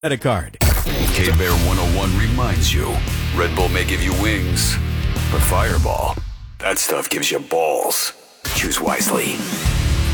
a card. K-Bear 101 reminds you, Red Bull may give you wings, but Fireball, that stuff gives you balls. Choose wisely.